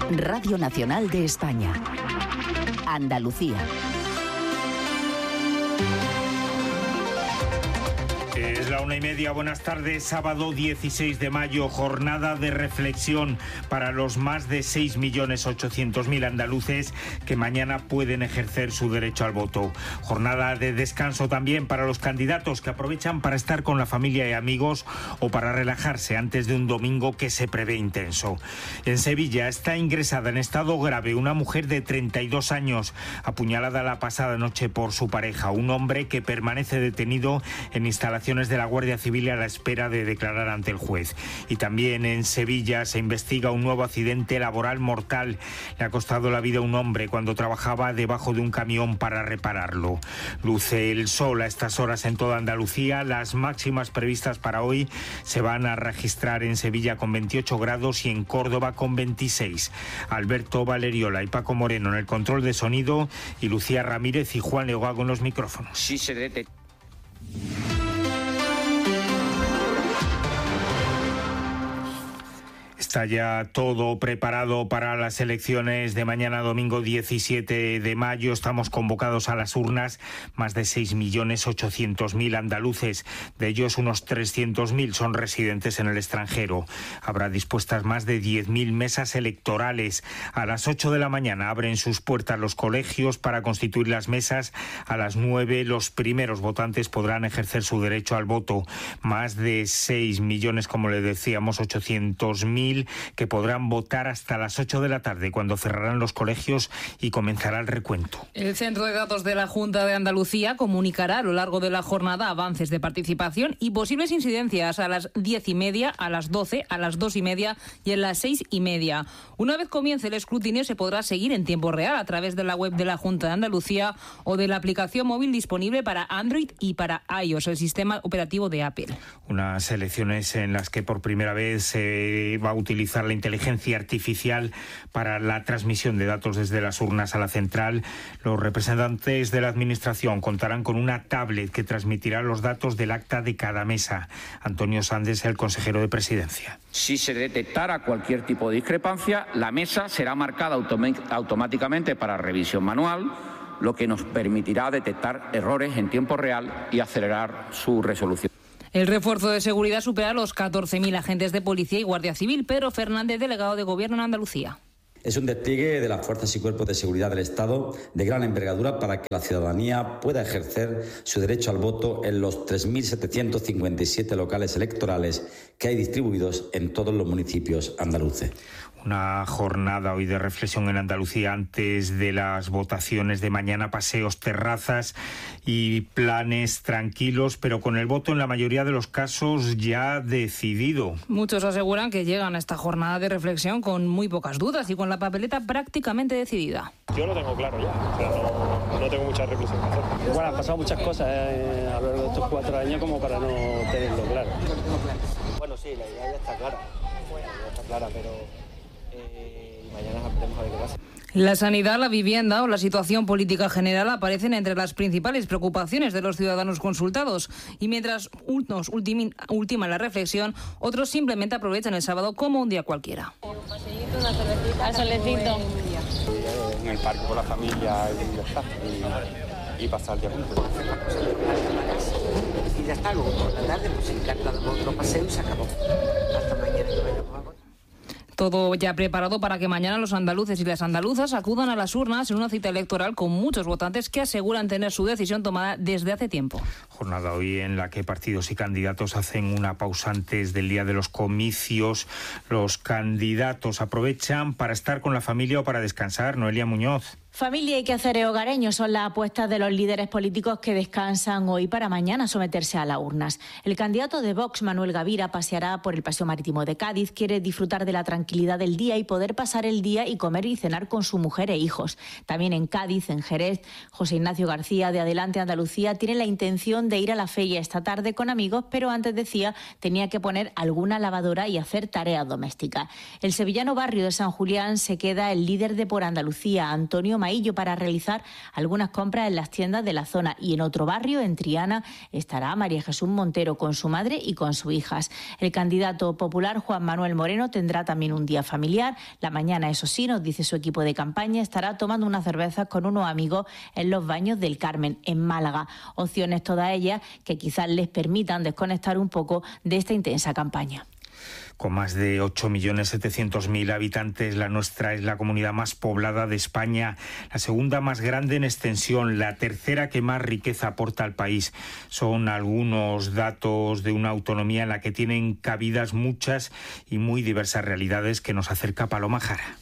Radio Nacional de España. Andalucía. Es la 1:30, buenas tardes, sábado 16 de mayo, jornada de reflexión para los más de 6.800.000 andaluces que mañana pueden ejercer su derecho al voto. Jornada de descanso también para los candidatos que aprovechan para estar con la familia y amigos o para relajarse antes de un domingo que se prevé intenso. En Sevilla está ingresada en estado grave una mujer de 32 años, apuñalada la pasada noche por su pareja, un hombre que permanece detenido en instalaciones de la Guardia Civil a la espera de declarar ante el juez. Y también en Sevilla se investiga un nuevo accidente laboral mortal. Le ha costado la vida a un hombre cuando trabajaba debajo de un camión para repararlo. Luce el sol a estas horas en toda Andalucía. Las máximas previstas para hoy se van a registrar en Sevilla con 28 grados y en Córdoba con 26. Alberto Valeriola y Paco Moreno en el control de sonido y Lucía Ramírez y Juan Leogago en los micrófonos. Sí se detecta. Está ya todo preparado para las elecciones de mañana domingo 17 de mayo. Estamos convocados a las urnas más de 6.800.000 andaluces. De ellos unos 300.000 son residentes en el extranjero. Habrá dispuestas más de 10.000 mesas electorales. A las 8 de la mañana abren sus puertas los colegios para constituir las mesas. A las 9 los primeros votantes podrán ejercer su derecho al voto. Más de 6 millones, como le decíamos, 800.000 que podrán votar hasta las 8 de la tarde, cuando cerrarán los colegios y comenzará el recuento. El Centro de Datos de la Junta de Andalucía comunicará a lo largo de la jornada avances de participación y posibles incidencias a las 10:30, a las 12, a las 2:30 y a las 6:30. Una vez comience el escrutinio se podrá seguir en tiempo real a través de la web de la Junta de Andalucía o de la aplicación móvil disponible para Android y para iOS, el sistema operativo de Apple. Unas elecciones en las que por primera vez se va a utilizar la inteligencia artificial para la transmisión de datos desde las urnas a la central. Los representantes de la Administración contarán con una tablet que transmitirá los datos del acta de cada mesa. Antonio Sandes, el consejero de Presidencia. Si se detectara cualquier tipo de discrepancia, la mesa será marcada automáticamente para revisión manual, lo que nos permitirá detectar errores en tiempo real y acelerar su resolución. El refuerzo de seguridad supera los 14.000 agentes de policía y guardia civil. Pedro Fernández, delegado de Gobierno en Andalucía. Es un despliegue de las fuerzas y cuerpos de seguridad del Estado de gran envergadura para que la ciudadanía pueda ejercer su derecho al voto en los 3.757 locales electorales que hay distribuidos en todos los municipios andaluces. Una jornada hoy de reflexión en Andalucía antes de las votaciones de mañana, paseos, terrazas y planes tranquilos, pero con el voto en la mayoría de los casos ya decidido. Muchos aseguran que llegan a esta jornada de reflexión con muy pocas dudas y con la papeleta prácticamente decidida. Yo lo tengo claro ya, o sea, no tengo mucha reflexión que hacer. Bueno, han pasado muchas cosas a lo largo de estos 4 años como para no tenerlo claro. Bueno, sí, la idea ya está clara, pero mañana veremos a ver qué pasa. La sanidad, la vivienda o la situación política general aparecen entre las principales preocupaciones de los ciudadanos consultados. Y mientras unos ultiman la reflexión, otros simplemente aprovechan el sábado como un día cualquiera. Un paseíto, una cervecita, al solecito. En el parque con la familia y pasar el día juntos. Y ya está, luego por la tarde pues encargamos otro paseo y se acabó. Hasta mañana que vayamos a votar. Todo ya preparado para que mañana los andaluces y las andaluzas acudan a las urnas en una cita electoral con muchos votantes que aseguran tener su decisión tomada desde hace tiempo. Jornada hoy en la que partidos y candidatos hacen una pausa antes del día de los comicios. Los candidatos aprovechan para estar con la familia o para descansar. Noelia Muñoz. Familia y quehaceres hogareños son las apuestas de los líderes políticos que descansan hoy para mañana someterse a las urnas. El candidato de Vox, Manuel Gavira, paseará por el Paseo Marítimo de Cádiz. Quiere disfrutar de la tranquilidad del día y poder pasar el día y comer y cenar con su mujer e hijos. También en Cádiz, en Jerez, José Ignacio García de Adelante Andalucía tiene la intención de ir a la feria esta tarde con amigos, pero antes, decía, tenía que poner alguna lavadora y hacer tareas domésticas. El sevillano Barrio de San Julián se queda el líder de Por Andalucía, Antonio Maillo para realizar algunas compras en las tiendas de la zona, y en otro barrio, en Triana, estará María Jesús Montero con su madre y con sus hijas. El candidato popular Juan Manuel Moreno tendrá también un día familiar. La mañana, eso sí, nos dice su equipo de campaña, estará tomando unas cervezas con unos amigos en los Baños del Carmen, en Málaga. Opciones todas ellas que quizás les permitan desconectar un poco de esta intensa campaña. Con más de 8.700.000 habitantes, la nuestra es la comunidad más poblada de España, la segunda más grande en extensión, la tercera que más riqueza aporta al país. Son algunos datos de una autonomía en la que tienen cabidas muchas y muy diversas realidades que nos acerca Paloma Jara.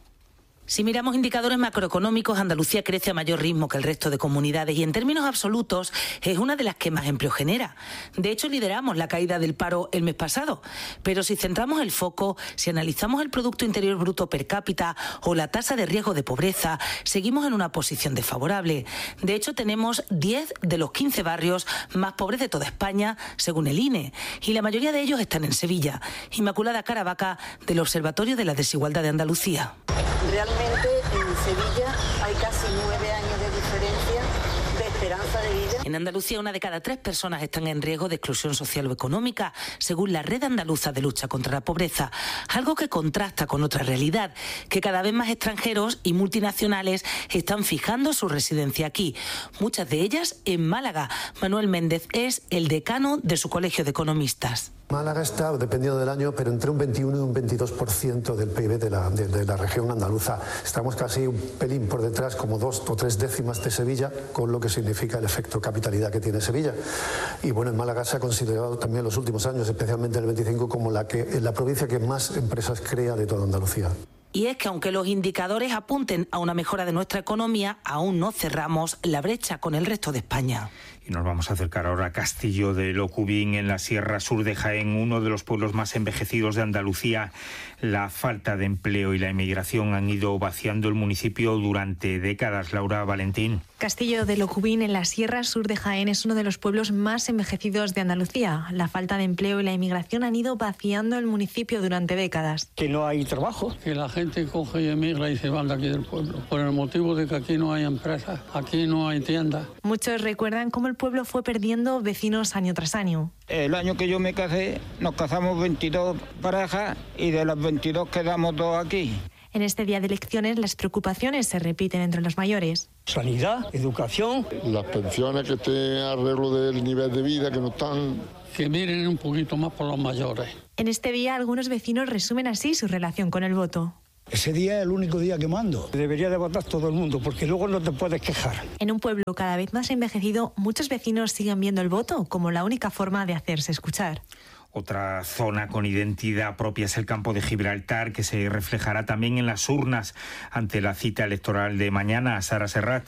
Si miramos indicadores macroeconómicos, Andalucía crece a mayor ritmo que el resto de comunidades y en términos absolutos es una de las que más empleo genera. De hecho, lideramos la caída del paro el mes pasado. Pero si centramos el foco, si analizamos el Producto Interior Bruto per cápita o la tasa de riesgo de pobreza, seguimos en una posición desfavorable. De hecho, tenemos 10 de los 15 barrios más pobres de toda España, según el INE, y la mayoría de ellos están en Sevilla. Inmaculada Caravaca, del Observatorio de la Desigualdad de Andalucía. Realmente en Sevilla hay casi 9 años de diferencia de esperanza de vida. En Andalucía, 1 de cada 3 personas están en riesgo de exclusión social o económica, según la Red Andaluza de Lucha contra la Pobreza. Algo que contrasta con otra realidad, que cada vez más extranjeros y multinacionales están fijando su residencia aquí. Muchas de ellas en Málaga. Manuel Méndez es el decano de su colegio de economistas. Málaga está, dependiendo del año, pero entre un 21 y un 22% del PIB de la región andaluza. Estamos casi un pelín por detrás, como 2 o 3 décimas de Sevilla, con lo que significa el efecto capitalidad que tiene Sevilla. Y bueno, en Málaga se ha considerado también en los últimos años, especialmente en el 25, como la provincia que más empresas crea de toda Andalucía. Y es que aunque los indicadores apunten a una mejora de nuestra economía, aún no cerramos la brecha con el resto de España. Y nos vamos a acercar ahora a Castillo de Locubín, en la Sierra Sur de Jaén, uno de los pueblos más envejecidos de Andalucía. La falta de empleo y la emigración han ido vaciando el municipio durante décadas. Laura Valentín. Castillo de Locubín, en la Sierra Sur de Jaén, es uno de los pueblos más envejecidos de Andalucía. La falta de empleo y la inmigración han ido vaciando el municipio durante décadas. Que no hay trabajo. Que la gente coge y emigra y se van de aquí del pueblo, por el motivo de que aquí no hay empresas, aquí no hay tiendas. Muchos recuerdan cómo el pueblo fue perdiendo vecinos año tras año. El año que yo me casé, nos casamos 22 parejas y de las 22 quedamos 2 aquí. En este día de elecciones, las preocupaciones se repiten entre los mayores. Sanidad, educación. Las pensiones que estén a arreglo del nivel de vida, que no están. Que miren un poquito más por los mayores. En este día, algunos vecinos resumen así su relación con el voto. Ese día es el único día que mando. Debería de votar todo el mundo, porque luego no te puedes quejar. En un pueblo cada vez más envejecido, muchos vecinos siguen viendo el voto como la única forma de hacerse escuchar. Otra zona con identidad propia es el campo de Gibraltar, que se reflejará también en las urnas ante la cita electoral de mañana. Sara Serrat.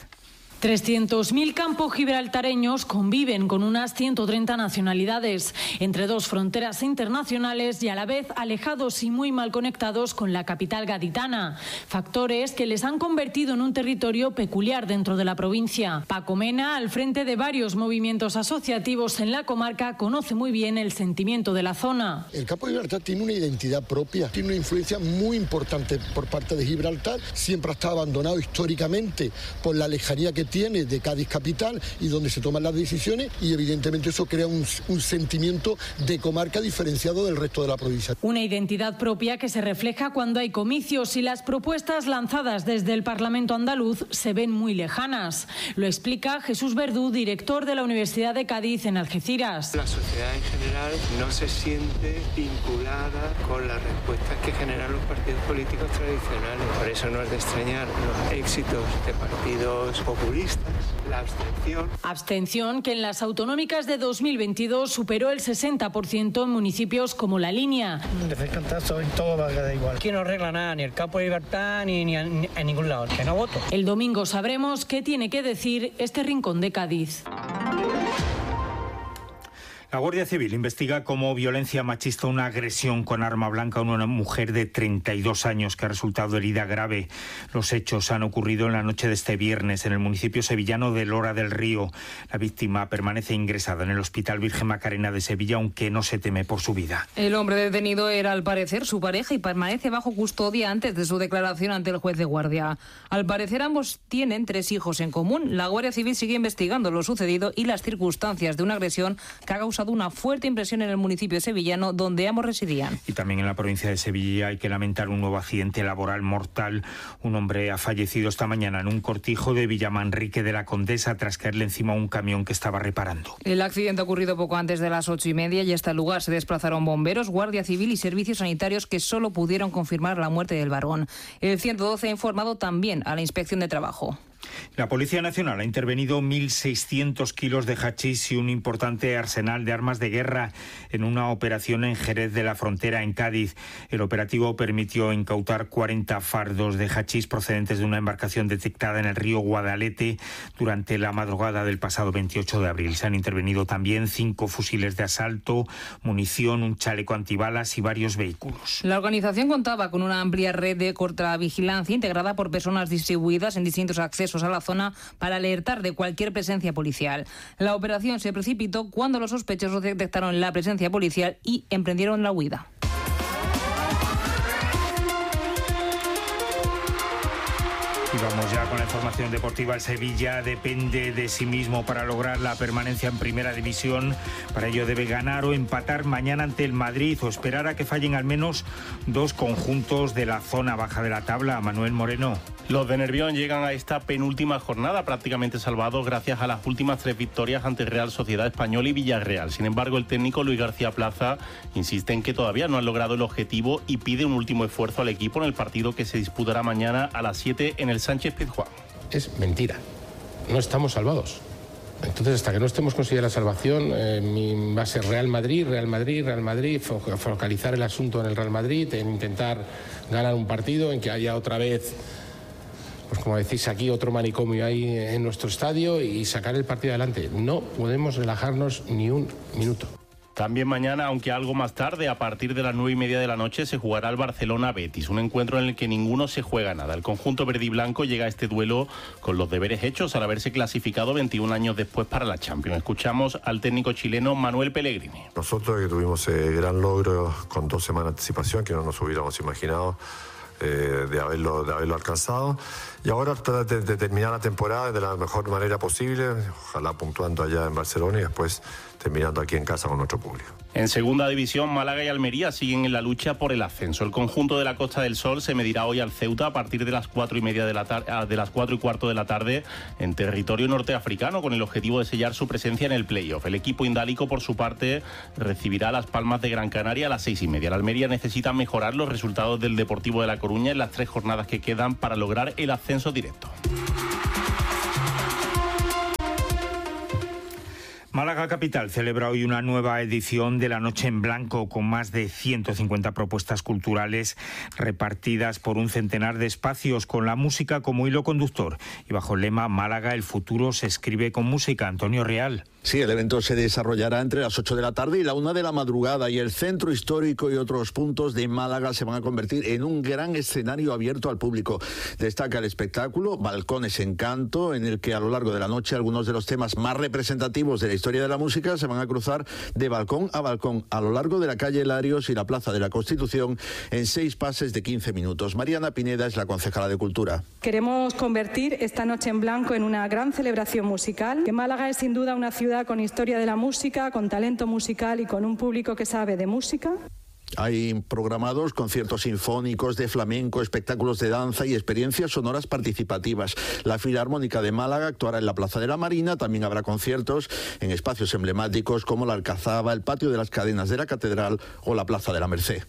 300.000 campos gibraltareños conviven con unas 130 nacionalidades, entre 2 fronteras internacionales y a la vez alejados y muy mal conectados con la capital gaditana. Factores que les han convertido en un territorio peculiar dentro de la provincia. Paco Mena, al frente de varios movimientos asociativos en la comarca, conoce muy bien el sentimiento de la zona. El campo de Gibraltar tiene una identidad propia, tiene una influencia muy importante por parte de Gibraltar. Siempre ha estado abandonado históricamente por la lejanía que tiene de Cádiz capital y donde se toman las decisiones, y evidentemente eso crea un sentimiento de comarca diferenciado del resto de la provincia. Una identidad propia que se refleja cuando hay comicios y las propuestas lanzadas desde el Parlamento andaluz se ven muy lejanas. Lo explica Jesús Verdú, director de la Universidad de Cádiz en Algeciras. La sociedad en general no se siente vinculada con las respuestas que generan los partidos políticos tradicionales. Por eso no es de extrañar los éxitos de partidos populistas. La abstención. Abstención que en las autonómicas de 2022 superó el 60% en municipios como La Línea. Descantazo en todo va a quedar igual. Aquí no arregla nada, ni el campo de Libertad, ni en ningún lado. Que no voto. El domingo sabremos qué tiene que decir este rincón de Cádiz. La Guardia Civil investiga como violencia machista una agresión con arma blanca a una mujer de 32 años que ha resultado herida grave. Los hechos han ocurrido en la noche de este viernes en el municipio sevillano de Lora del Río. La víctima permanece ingresada en el Hospital Virgen Macarena de Sevilla, aunque no se teme por su vida. El hombre detenido era, al parecer, su pareja y permanece bajo custodia antes de su declaración ante el juez de guardia. Al parecer, ambos tienen 3 hijos en común. La Guardia Civil sigue investigando lo sucedido y las circunstancias de una agresión que ha causado una fuerte impresión en el municipio sevillano donde ambos residían. Y también en la provincia de Sevilla hay que lamentar un nuevo accidente laboral mortal. Un hombre ha fallecido esta mañana en un cortijo de Villamanrique de la Condesa tras caerle encima a un camión que estaba reparando. El accidente ha ocurrido poco antes de las 8:30 y hasta el lugar se desplazaron bomberos, Guardia Civil y servicios sanitarios que solo pudieron confirmar la muerte del varón. El 112 ha informado también a la Inspección de Trabajo. La Policía Nacional ha intervenido 1.600 kilos de hachís y un importante arsenal de armas de guerra en una operación en Jerez de la Frontera, en Cádiz. El operativo permitió incautar 40 fardos de hachís procedentes de una embarcación detectada en el río Guadalete durante la madrugada del pasado 28 de abril. Se han intervenido también 5 fusiles de asalto, munición, un chaleco antibalas y varios vehículos. La organización contaba con una amplia red de contravigilancia integrada por personas distribuidas en distintos accesos a la zona para alertar de cualquier presencia policial. La operación se precipitó cuando los sospechosos detectaron la presencia policial y emprendieron la huida. Y vamos ya con la información deportiva. El Sevilla depende de sí mismo para lograr la permanencia en Primera División. Para ello debe ganar o empatar mañana ante el Madrid o esperar a que fallen al menos 2 conjuntos de la zona baja de la tabla. Manuel Moreno. Los de Nervión llegan a esta penúltima jornada prácticamente salvados gracias a las últimas 3 victorias ante Real Sociedad Española y Villarreal. Sin embargo, el técnico Luis García Plaza insiste en que todavía no han logrado el objetivo y pide un último esfuerzo al equipo en el partido que se disputará mañana a las 7 en el Sánchez-Pizjuán. Es mentira. No estamos salvados. Entonces, hasta que no estemos consiguiendo la salvación, va a ser Real Madrid, focalizar el asunto en el Real Madrid, en intentar ganar un partido, en que haya otra vez, pues como decís aquí, otro manicomio ahí en nuestro estadio y sacar el partido adelante. No podemos relajarnos ni un minuto. También mañana, aunque algo más tarde, a partir de las 9:30 de la noche, se jugará el Barcelona-Betis, un encuentro en el que ninguno se juega nada. El conjunto verde y blanco llega a este duelo con los deberes hechos al haberse clasificado 21 años después para la Champions. Escuchamos al técnico chileno Manuel Pellegrini. Nosotros que tuvimos gran logro con 2 semanas de anticipación, que no nos hubiéramos imaginado de haberlo alcanzado, y ahora tratar de terminar la temporada de la mejor manera posible, ojalá puntuando allá en Barcelona y después terminando aquí en casa con nuestro público. En segunda división, Málaga y Almería siguen en la lucha por el ascenso. El conjunto de la Costa del Sol se medirá hoy al Ceuta a partir de las 4:30 de las 4:15 de la tarde en territorio norteafricano, con el objetivo de sellar su presencia en el playoff. El equipo indálico, por su parte, recibirá Las Palmas de Gran Canaria a las 6:30. La Almería necesita mejorar los resultados del Deportivo de La Coruña en las 3 jornadas que quedan para lograr el ascenso directo. Málaga Capital celebra hoy una nueva edición de la Noche en Blanco con más de 150 propuestas culturales repartidas por un centenar de espacios con la música como hilo conductor y bajo el lema Málaga, el futuro se escribe con música. Antonio Real. Sí, el evento se desarrollará entre las 8 de la tarde y la 1 de la madrugada y el centro histórico y otros puntos de Málaga se van a convertir en un gran escenario abierto al público. Destaca el espectáculo Balcones en Canto, en el que a lo largo de la noche algunos de los temas más representativos de la historia de la música se van a cruzar de balcón a lo largo de la calle Larios y la Plaza de la Constitución en 6 pases de 15 minutos. Mariana Pineda es la concejala de Cultura. Queremos convertir esta Noche en Blanco en una gran celebración musical, que Málaga es sin duda una ciudad con historia de la música, con talento musical y con un público que sabe de música. Hay programados conciertos sinfónicos, de flamenco, espectáculos de danza y experiencias sonoras participativas. La Filarmónica de Málaga actuará en la Plaza de la Marina. También habrá conciertos en espacios emblemáticos como la Alcazaba, el Patio de las Cadenas de la Catedral o la Plaza de la Merced.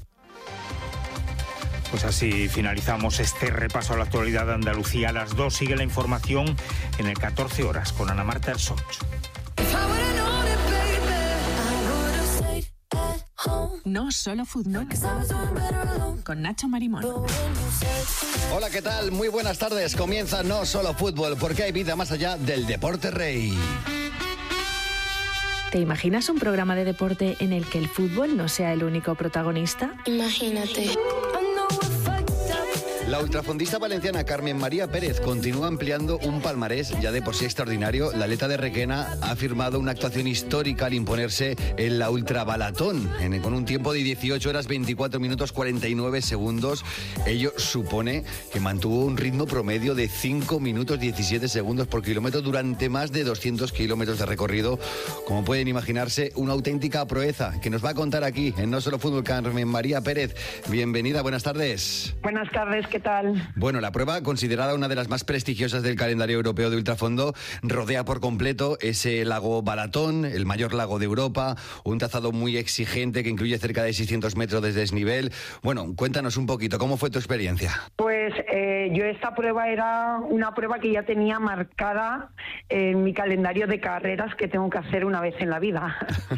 Pues así finalizamos este repaso a la actualidad de Andalucía. A las 2 sigue la información en el 14 horas con Ana Marta Ersoch. No solo fútbol. Con Nacho Marimón. Hola, ¿qué tal? Muy buenas tardes. Comienza No Solo Fútbol, porque hay vida más allá del deporte rey. ¿Te imaginas un programa de deporte en el que el fútbol no sea el único protagonista? Imagínate. La ultrafondista valenciana Carmen María Pérez continúa ampliando un palmarés ya de por sí extraordinario. La atleta de Requena ha firmado una actuación histórica al imponerse en la ultrabalatón con un tiempo de 18 horas 24 minutos 49 segundos. Ello supone que mantuvo un ritmo promedio de 5 minutos 17 segundos por kilómetro durante más de 200 kilómetros de recorrido. Como pueden imaginarse, una auténtica proeza que nos va a contar aquí en No Solo Fútbol Carmen María Pérez. Bienvenida, buenas tardes. Buenas tardes, ¿qué tal? Bueno, la prueba, considerada una de las más prestigiosas del calendario europeo de ultrafondo, rodea por completo ese lago Balatón, el mayor lago de Europa, un trazado muy exigente que incluye cerca de 600 metros de desnivel. Bueno, cuéntanos un poquito, ¿cómo fue tu experiencia? Pues yo esta prueba era una prueba que ya tenía marcada en mi calendario de carreras que tengo que hacer una vez en la vida.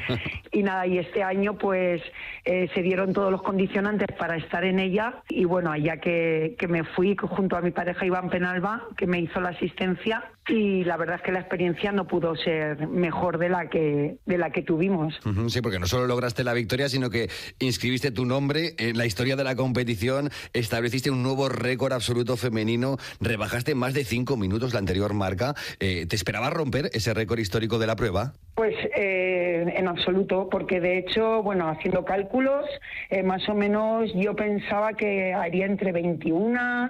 Y nada, y este año pues se dieron todos los condicionantes para estar en ella y bueno, allá que me fui junto a mi pareja Iván Penalba, que me hizo la asistencia, y la verdad es que la experiencia no pudo ser mejor de la que tuvimos. Sí, porque no solo lograste la victoria, sino que inscribiste tu nombre en la historia de la competición, estableciste un nuevo récord absoluto femenino, rebajaste más de 5 minutos la anterior marca. ¿Te esperabas romper ese récord histórico de la prueba? Pues en absoluto, porque de hecho, bueno, haciendo cálculos, más o menos yo pensaba que haría entre 21,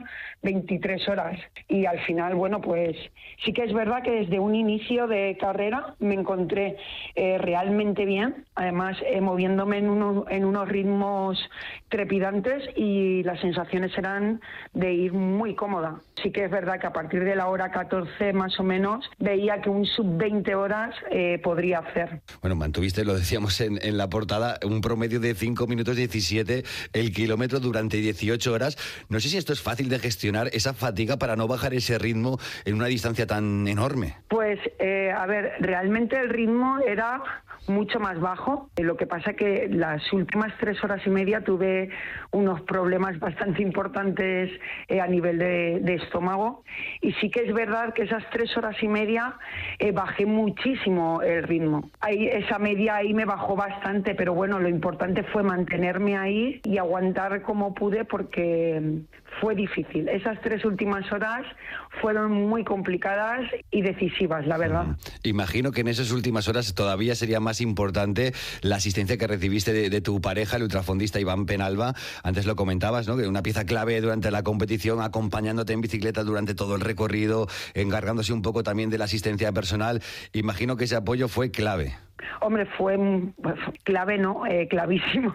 23 horas. Y al final, bueno, pues sí que es verdad que desde un inicio de carrera me encontré realmente bien, además moviéndome en unos ritmos trepidantes y las sensaciones eran de ir muy cómoda. Sí que es verdad que a partir de la hora 14 más o menos veía que un sub 20 horas podría hacer. Bueno, mantuviste, lo decíamos en la portada, un promedio de 5 minutos 17 el kilómetro durante 18 horas. No sé si esto es fácil de gestionar, esa fatiga para no bajar ese ritmo en una distancia tan enorme. Pues, a ver, realmente el ritmo era mucho más bajo. Lo que pasa que las últimas 3 horas y media tuve unos problemas bastante importantes a nivel de estómago, y sí que es verdad que esas 3 horas y media bajé muchísimo el ritmo. Esa media ahí me bajó bastante, pero bueno, lo importante fue mantenerme ahí y aguantar como pude, porque fue difícil. Esas 3 últimas horas fueron muy complicadas y decisivas, la verdad. Imagino que en esas últimas horas todavía sería más importante la asistencia que recibiste de tu pareja, el ultrafondista Iván Penalba. Antes lo comentabas, ¿no? Que una pieza clave durante la competición, acompañándote en bicicleta durante todo el recorrido, encargándose un poco también de la asistencia personal. Imagino que ese apoyo fue clave. Hombre, fue clave, ¿no? Clavísimo,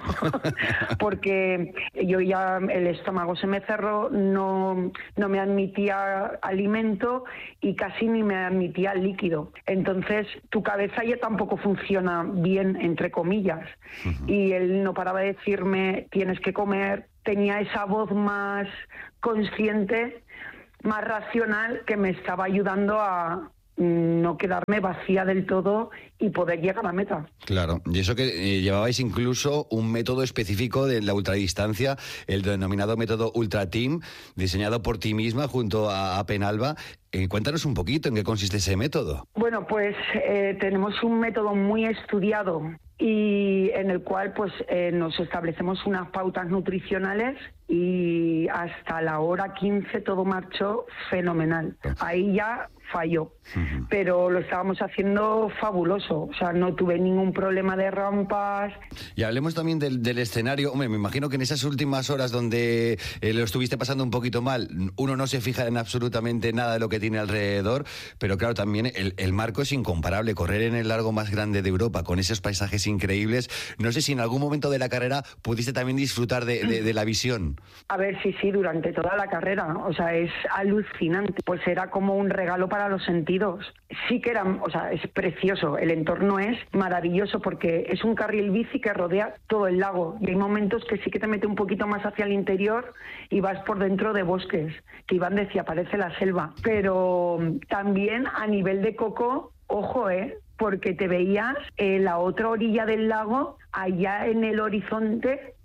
porque yo ya el estómago se me cerró, no me admitía alimento y casi ni me admitía líquido. Entonces tu cabeza ya tampoco funciona bien, entre comillas, y él no paraba de decirme tienes que comer. Tenía esa voz más consciente, más racional, que me estaba ayudando a no quedarme vacía del todo y poder llegar a la meta. Claro, y eso que llevabais incluso un método específico de la ultradistancia, el denominado método Ultra Team, diseñado por ti misma junto a Penalba. Cuéntanos un poquito en qué consiste ese método. Bueno, pues tenemos un método muy estudiado y en el cual pues nos establecemos unas pautas nutricionales, y hasta la hora 15 todo marchó fenomenal. Ahí ya falló, pero lo estábamos haciendo fabuloso, o sea, no tuve ningún problema de rampas. Y hablemos también del escenario. Hombre, me imagino que en esas últimas horas donde lo estuviste pasando un poquito mal, uno no se fija en absolutamente nada de lo que tiene alrededor, pero claro, también el marco es incomparable. Correr en el largo más grande de Europa con esos paisajes increíbles, no sé si en algún momento de la carrera pudiste también disfrutar de la visión. A ver, sí, durante toda la carrera, o sea, es alucinante, pues era como un regalo para los sentidos. Sí que es precioso, el entorno es maravilloso porque es un carril bici que rodea todo el lago y hay momentos que sí que te mete un poquito más hacia el interior y vas por dentro de bosques, que Iván decía, parece la selva, pero también a nivel de coco, ojo, porque te veías la otra orilla del lago, allá en el horizonte,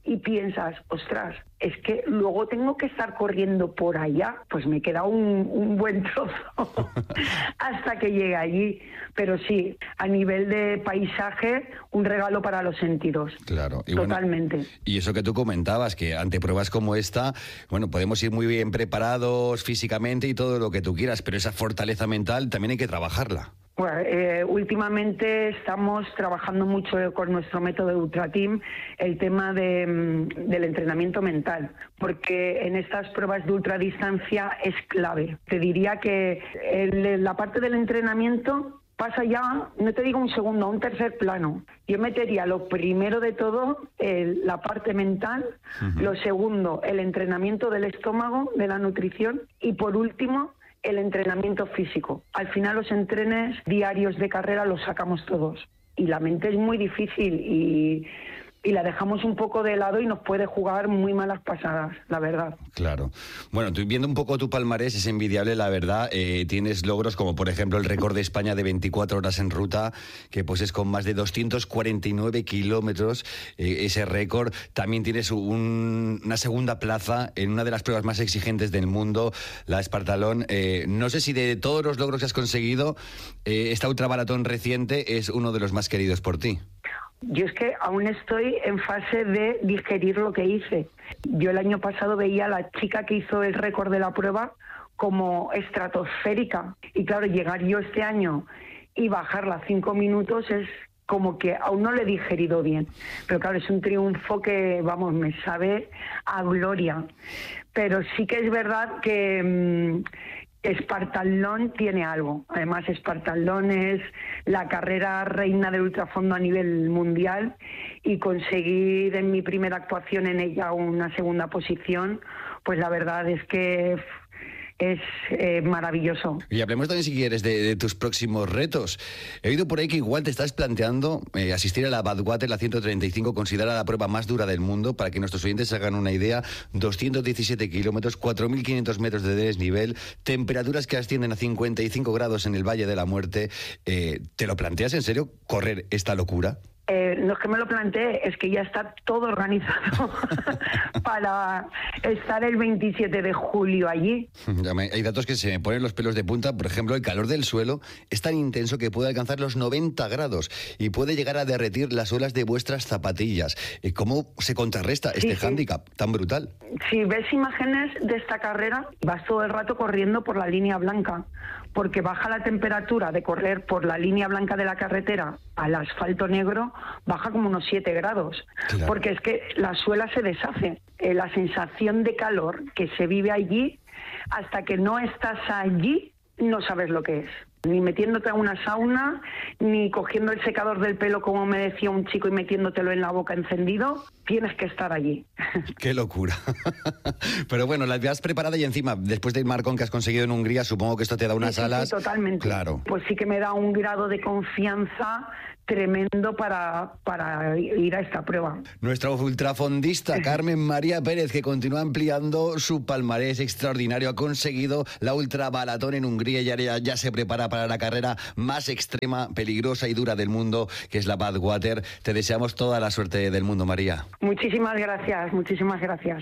y piensas, ostras, es que luego tengo que estar corriendo por allá, pues me queda un buen trozo hasta que llegue allí. Pero sí, a nivel de paisaje, un regalo para los sentidos. Claro. Y totalmente. Bueno, y eso que tú comentabas, que ante pruebas como esta, bueno, podemos ir muy bien preparados físicamente y todo lo que tú quieras, pero esa fortaleza mental también hay que trabajarla. Bueno, últimamente estamos trabajando mucho con nuestro método Ultra Team el tema del entrenamiento mental, porque en estas pruebas de ultradistancia es clave. Te diría que la parte del entrenamiento pasa ya, no te digo un segundo, a un tercer plano. Yo metería lo primero de todo, la parte mental, lo segundo, el entrenamiento del estómago, de la nutrición, y por último, el entrenamiento físico. Al final los entrenes diarios de carrera los sacamos todos. Y la mente es muy difícil y la dejamos un poco de lado y nos puede jugar muy malas pasadas, la verdad. Claro. Bueno, viendo un poco tu palmarés, es envidiable, la verdad. Tienes logros como, por ejemplo, el récord de España de 24 horas en ruta, que pues es con más de 249 kilómetros, ese récord. También tienes una segunda plaza en una de las pruebas más exigentes del mundo, la Espartalón. No sé si de todos los logros que has conseguido, esta ultramaratón reciente es uno de los más queridos por ti. Yo es que aún estoy en fase de digerir lo que hice. Yo el año pasado veía a la chica que hizo el récord de la prueba como estratosférica. Y claro, llegar yo este año y bajarla 5 minutos es como que aún no lo he digerido bien. Pero claro, es un triunfo que, vamos, me sabe a gloria. Pero sí que es verdad que Espartalón tiene algo. Además, Espartalón es la carrera reina del ultrafondo a nivel mundial y conseguir en mi primera actuación en ella una segunda posición, pues la verdad es que es maravilloso. Y hablemos también, si quieres, de tus próximos retos. He oído por ahí que igual te estás planteando asistir a la Badwater, la 135, considerada la prueba más dura del mundo. Para que nuestros oyentes se hagan una idea, 217 kilómetros, 4.500 metros de desnivel, temperaturas que ascienden a 55 grados en el Valle de la Muerte. ¿Te lo planteas en serio, correr esta locura? No es que me lo plantee, es que ya está todo organizado para estar el 27 de julio allí. Hay datos que se me ponen los pelos de punta. Por ejemplo, el calor del suelo es tan intenso que puede alcanzar los 90 grados y puede llegar a derretir las suelas de vuestras zapatillas. ¿Cómo se contrarresta este hándicap tan brutal? Si ves imágenes de esta carrera, vas todo el rato corriendo por la línea blanca, porque baja la temperatura de correr por la línea blanca de la carretera al asfalto negro, baja como unos 7 grados, claro. Porque es que la suela se deshace. La sensación de calor que se vive allí, hasta que no estás allí, no sabes lo que es. Ni metiéndote a una sauna, ni cogiendo el secador del pelo, como me decía un chico, y metiéndotelo en la boca encendido. Tienes que estar allí. ¡Qué locura! Pero bueno, la has preparada y encima, después del marcón que has conseguido en Hungría, supongo que esto te da unas alas... Sí, totalmente. Claro. Pues sí que me da un grado de confianza tremendo para ir a esta prueba. Nuestra ultrafondista Carmen María Pérez, que continúa ampliando su palmarés extraordinario, ha conseguido la ultramaratón en Hungría y ya se prepara para la carrera más extrema, peligrosa y dura del mundo, que es la Badwater. Te deseamos toda la suerte del mundo, María. Muchísimas gracias, muchísimas gracias.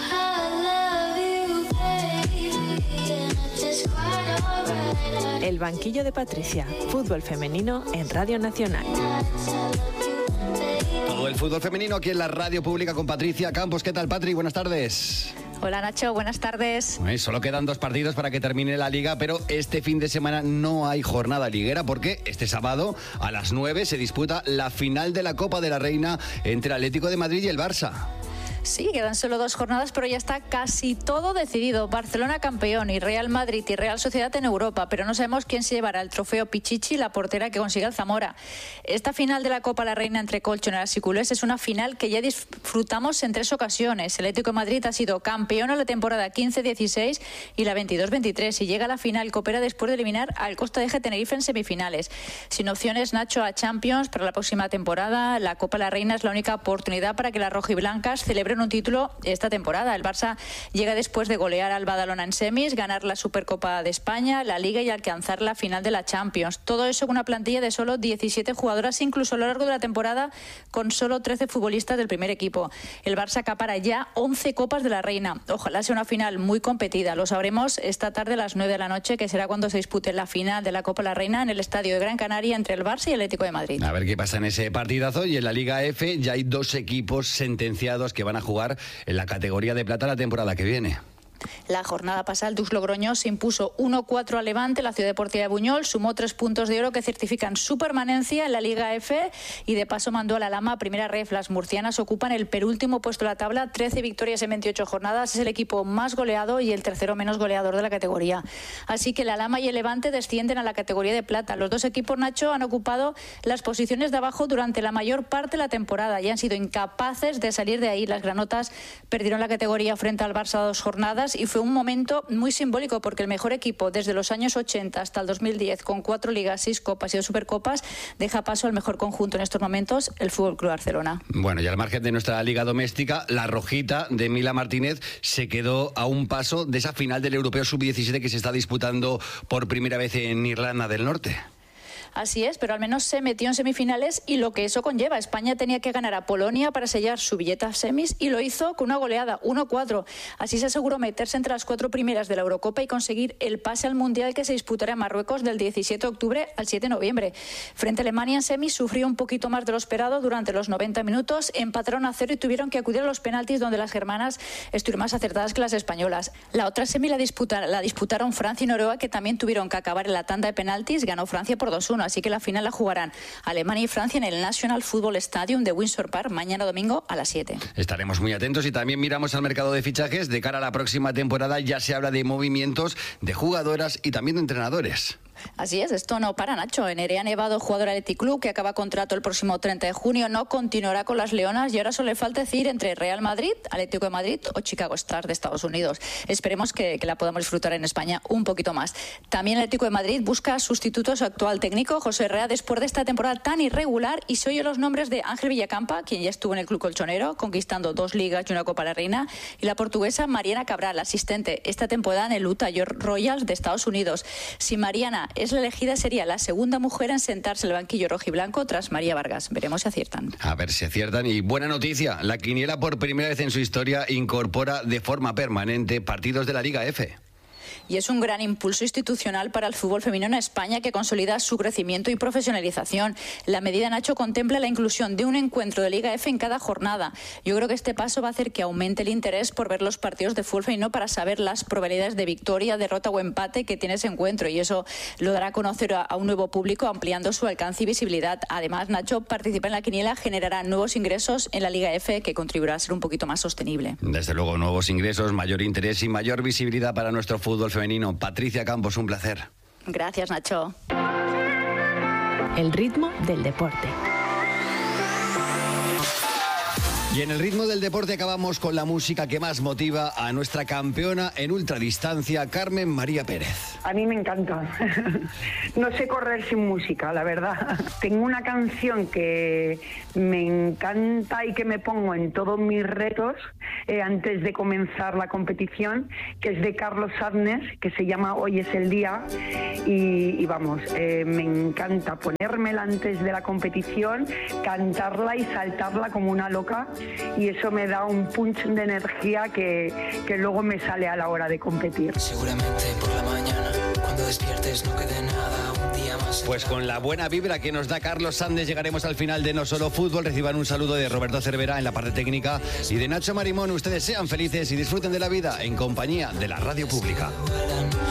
El banquillo de Patricia, fútbol femenino en Radio Nacional. Todo el fútbol femenino aquí en la radio pública con Patricia Campos. ¿Qué tal, Patri? Buenas tardes. Hola, Nacho, buenas tardes. Solo quedan 2 partidos para que termine la liga, pero este fin de semana no hay jornada liguera porque este sábado a las 9 se disputa la final de la Copa de la Reina entre el Atlético de Madrid y el Barça. Sí, quedan solo 2 jornadas, pero ya está casi todo decidido. Barcelona campeón y Real Madrid y Real Sociedad en Europa, pero no sabemos quién se llevará el trofeo Pichichi, la portera que consiga el Zamora. Esta final de la Copa La Reina entre Colchoneras y culés es una final que ya disfrutamos en 3 ocasiones. El Atlético de Madrid ha sido campeón en la temporada 15-16 y la 22-23 y llega a la final copera después de eliminar al Costa de Tenerife en semifinales. Sin opciones, Nacho, a Champions para la próxima temporada, la Copa La Reina es la única oportunidad para que las rojiblancas celebren celebren un título esta temporada. El Barça llega después de golear al Badalona en semis, ganar la Supercopa de España, la Liga y alcanzar la final de la Champions. Todo eso con una plantilla de solo 17 jugadoras, incluso a lo largo de la temporada con solo 13 futbolistas del primer equipo. El Barça acapara ya 11 Copas de la Reina. Ojalá sea una final muy competida. Lo sabremos esta tarde a las 9 de la noche, que será cuando se dispute la final de la Copa de la Reina en el Estadio de Gran Canaria entre el Barça y el Atlético de Madrid. A ver qué pasa en ese partidazo. Y en la Liga F ya hay 2 equipos sentenciados que van a jugar en la categoría de plata la temporada que viene. La jornada pasada el Dux Logroñés se impuso 1-4 al Levante. La Ciudad Deportiva de Buñol sumó 3 puntos de oro que certifican su permanencia en la Liga F y de paso mandó a la Lama a primera ref. Las murcianas ocupan el penúltimo puesto de la tabla, 13 victorias en 28 jornadas. Es el equipo más goleado y el tercero menos goleador de la categoría. Así que la Lama y el Levante descienden a la categoría de plata. Los dos equipos, Nacho, han ocupado las posiciones de abajo durante la mayor parte de la temporada y han sido incapaces de salir de ahí. Las granotas perdieron la categoría frente al Barça 2 jornadas y fue un momento muy simbólico porque el mejor equipo desde los años 80 hasta el 2010, con 4 ligas, 6 copas y 2 supercopas, deja paso al mejor conjunto en estos momentos, el Fútbol Club Barcelona. Bueno, y al margen de nuestra liga doméstica, la rojita de Mila Martínez se quedó a un paso de esa final del Europeo Sub-17 que se está disputando por primera vez en Irlanda del Norte. Así es, pero al menos se metió en semifinales y lo que eso conlleva. España tenía que ganar a Polonia para sellar su billete a semis y lo hizo con una goleada, 1-4. Así se aseguró meterse entre las 4 primeras de la Eurocopa y conseguir el pase al Mundial que se disputará en Marruecos del 17 de octubre al 7 de noviembre. Frente a Alemania en semis sufrió un poquito más de lo esperado durante los 90 minutos, empataron a 0 y tuvieron que acudir a los penaltis donde las germanas estuvieron más acertadas que las españolas. La otra semi la disputaron Francia y Noruega, que también tuvieron que acabar en la tanda de penaltis. Ganó Francia por 2-1. Así que la final la jugarán Alemania y Francia en el National Football Stadium de Windsor Park mañana domingo a las 7. Estaremos muy atentos y también miramos al mercado de fichajes. De cara a la próxima temporada ya se habla de movimientos de jugadoras y también de entrenadores. Así es, esto no para, Nacho. Nerea Nevado, jugador del Athletic Club, que acaba contrato el próximo 30 de junio, no continuará con las Leonas y ahora solo le falta decir entre Real Madrid, Atlético de Madrid o Chicago Stars de Estados Unidos. Esperemos que la podamos disfrutar en España un poquito más. También el Atlético de Madrid busca sustituto a su actual técnico, José Herrera, después de esta temporada tan irregular, y se oyen los nombres de Ángel Villacampa, quien ya estuvo en el club colchonero, conquistando 2 ligas y una Copa de la Reina, y la portuguesa Mariana Cabral, asistente esta temporada en el Utah Royals de Estados Unidos. Si Mariana es la elegida, sería la segunda mujer en sentarse en el banquillo rojiblanco tras María Vargas. Veremos si aciertan. A ver si aciertan. Y buena noticia, la quiniela por primera vez en su historia incorpora de forma permanente partidos de la Liga F. Y es un gran impulso institucional para el fútbol femenino en España, que consolida su crecimiento y profesionalización. La medida, Nacho, contempla la inclusión de un encuentro de Liga F en cada jornada. Yo creo que este paso va a hacer que aumente el interés por ver los partidos de fútbol femenino para saber las probabilidades de victoria, derrota o empate que tiene ese encuentro, y eso lo dará a conocer a un nuevo público, ampliando su alcance y visibilidad. Además, Nacho, participar en la quiniela generará nuevos ingresos en la Liga F, que contribuirá a ser un poquito más sostenible. Desde luego, nuevos ingresos, mayor interés y mayor visibilidad para nuestro fútbol femenino. Patricia Campos, un placer. Gracias, Nacho. El ritmo del deporte. Y en el ritmo del deporte acabamos con la música que más motiva a nuestra campeona en ultradistancia, Carmen María Pérez. A mí me encanta. No sé correr sin música, la verdad. Tengo una canción que me encanta y que me pongo en todos mis retos antes de comenzar la competición, que es de Carlos Adnes, que se llama Hoy es el día. Y vamos, me encanta ponérmela antes de la competición, cantarla y saltarla como una loca. Y eso me da un punch de energía que luego me sale a la hora de competir. Seguramente por la mañana, cuando despiertes no quede nada, un día más. Pues con la buena vibra que nos da Carlos Sandes llegaremos al final de No Solo Fútbol. Reciban un saludo de Roberto Cervera en la parte técnica y de Nacho Marimón. Ustedes sean felices y disfruten de la vida en compañía de la Radio Pública.